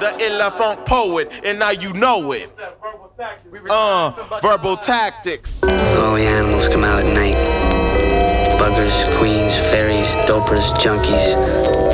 the illa funk poet, and now you know it. Verbal tactics. All the animals come out at night. Buggers, queens, fairies, dopers, junkies.